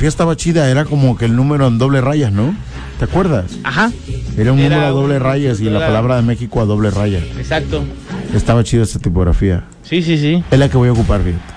tipografía estaba chida, era como que el número en doble rayas, ¿no? ¿Te acuerdas? Ajá. Era un número a doble rayas y la palabra de México a doble raya. Exacto. Estaba chida esa tipografía. Sí. Es la que voy a ocupar, fíjate.